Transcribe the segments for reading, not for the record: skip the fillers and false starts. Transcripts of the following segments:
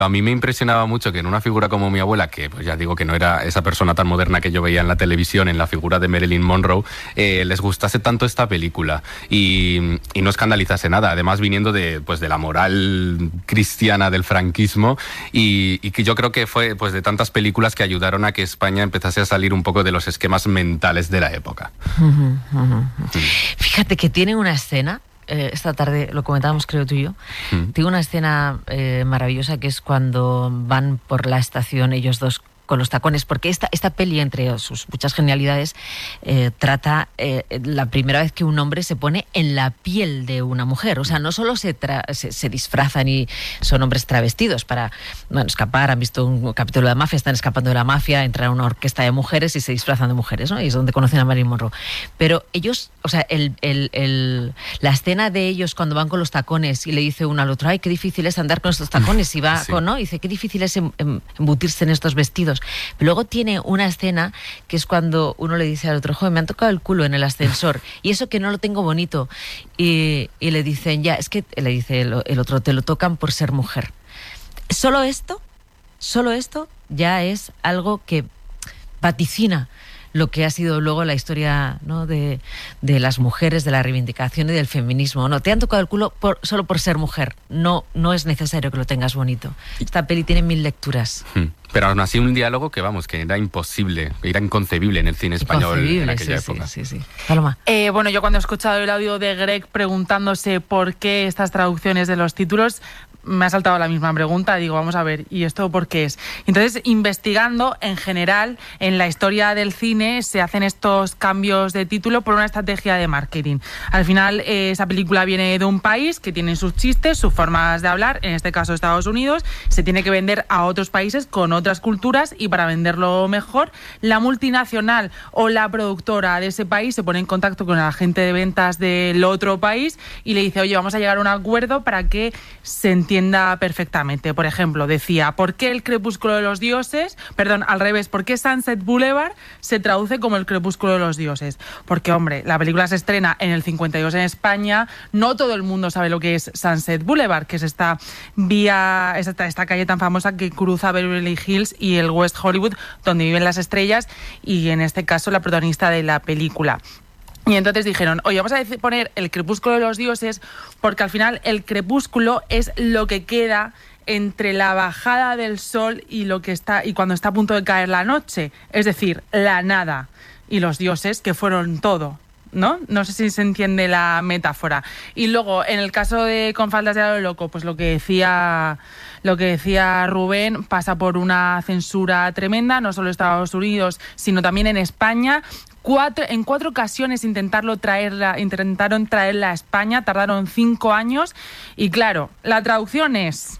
A mí me impresionaba mucho que en una figura como mi abuela, que pues ya digo que no era esa persona tan moderna que yo veía en la televisión, en la figura de Marilyn Monroe, les gustase tanto esta película y no escandalizase nada. Además, viniendo de la moral cristiana del franquismo y que yo creo que fue pues de tantas películas que ayudaron a que España empezase a salir un poco de los esquemas mentales de la época. Fíjate que tiene una escena. Esta tarde lo comentábamos, creo, tú y yo. Tiene una escena maravillosa que es cuando van por la estación ellos dos con los tacones, porque esta peli, entre sus muchas genialidades, trata la primera vez que un hombre se pone en la piel de una mujer. O sea, no solo se disfrazan y son hombres travestidos para escapar. Han visto un capítulo de Mafia, están escapando de la mafia, entran a una orquesta de mujeres y se disfrazan de mujeres, ¿no? Y es donde conocen a Marilyn Monroe. Pero ellos, o sea, la escena de ellos cuando van con los tacones y le dice uno al otro, ay, qué difícil es andar con estos tacones, y va sí. ¿no? Y dice, qué difícil es embutirse en estos vestidos. Pero luego tiene una escena que es cuando uno le dice al otro, joder, me han tocado el culo en el ascensor y eso que no lo tengo bonito, y le dicen, ya, es que le dice el otro, te lo tocan por ser mujer. Solo esto ya es algo que vaticina lo que ha sido luego la historia, ¿no? de las mujeres, de la reivindicación y del feminismo, ¿no? Te han tocado el culo solo por ser mujer. No es necesario que lo tengas bonito. Esta peli tiene 1000 lecturas. Pero aún así un diálogo que, vamos, que era imposible, era inconcebible en el cine español en aquella época. Sí. Paloma. Bueno, yo cuando he escuchado el audio de Greg preguntándose por qué estas traducciones de los títulos, me ha saltado la misma pregunta. Digo, vamos a ver, ¿y esto por qué es? Entonces, investigando, en general, en la historia del cine se hacen estos cambios de título por una estrategia de marketing. Al final, esa película viene de un país que tiene sus chistes, sus formas de hablar, en este caso Estados Unidos, se tiene que vender a otros países con otras culturas, y para venderlo mejor, la multinacional o la productora de ese país se pone en contacto con el agente de ventas del otro país y le dice, oye, vamos a llegar a un acuerdo para que se entienda perfectamente. Por ejemplo, decía, ¿por qué el crepúsculo de los dioses? Perdón, al revés, ¿por qué Sunset Boulevard se traduce como el crepúsculo de los dioses? Porque, hombre, la película se estrena en el 52 en España, no todo el mundo sabe lo que es Sunset Boulevard, que es esta calle tan famosa que cruza Beverly Hills y el West Hollywood, donde viven las estrellas, y en este caso la protagonista de la película. Y entonces dijeron, oye, vamos a poner el crepúsculo de los dioses porque al final el crepúsculo es lo que queda entre la bajada del sol y cuando está a punto de caer la noche, es decir, la nada, y los dioses que fueron todo, ¿no? No sé si se entiende la metáfora. Y luego, en el caso de Con faldas de a lo loco, pues lo que decía Rubén, pasa por una censura tremenda, no solo en Estados Unidos, sino también en España. En 4 ocasiones intentaron traerla a España, tardaron 5 años, y claro, la traducción es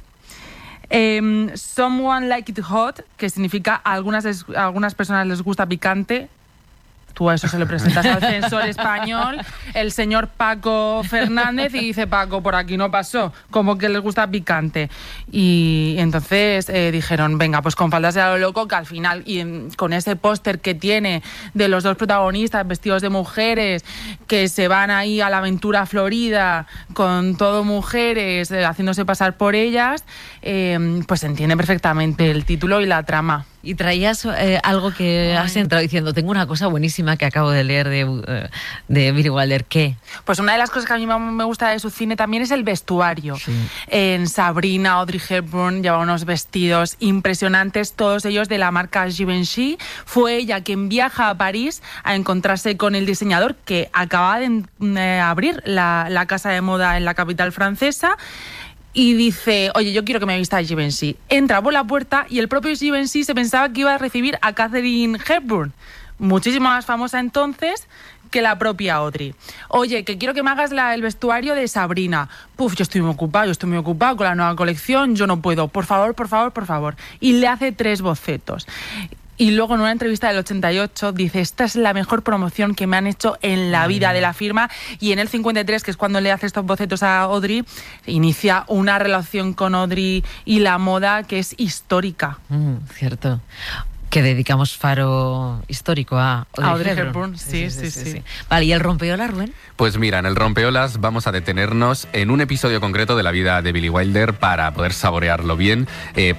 Someone Like It Hot, que significa a algunas personas les gusta picante. Tú a eso se le presentas al censor español, el señor Paco Fernández, y dice, Paco, por aquí no pasó, como que les gusta picante. Y entonces dijeron, venga, pues Con faldas de a lo loco, que al final, con ese póster que tiene de los dos protagonistas vestidos de mujeres, que se van ahí a la aventura florida, con todo mujeres, haciéndose pasar por ellas, pues se entiende perfectamente el título y la trama. Y traías algo que has entrado diciendo, tengo una cosa buenísima que acabo de leer de Billy Wilder. ¿Qué? Pues una de las cosas que a mí más me gusta de su cine también es el vestuario. Sí. En Sabrina, Audrey Hepburn lleva unos vestidos impresionantes, todos ellos de la marca Givenchy. Fue ella quien viaja a París a encontrarse con el diseñador que acaba de abrir la casa de moda en la capital francesa. Y dice, oye, yo quiero que me vista Givenchy. Entra por la puerta y el propio Givenchy se pensaba que iba a recibir a Katharine Hepburn, muchísimo más famosa entonces que la propia Audrey. Oye, que quiero que me hagas el vestuario de Sabrina. Yo estoy muy ocupado con la nueva colección, yo no puedo. Por favor. Y le hace 3 bocetos. Y luego en una entrevista del 88 dice, esta es la mejor promoción que me han hecho en la vida de la firma. Y en el 53, que es cuando le hace estos bocetos a Audrey, inicia una relación con Audrey y la moda que es histórica. Cierto. Que dedicamos Faro histórico a Audrey Hepburn. Sí. Vale, ¿y el rompeolas, Rubén? Pues mira, en el rompeolas vamos a detenernos en un episodio concreto de la vida de Billy Wilder para poder saborearlo bien.